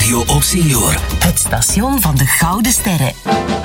Radio Opsignor. Het station van de Gouden Sterren.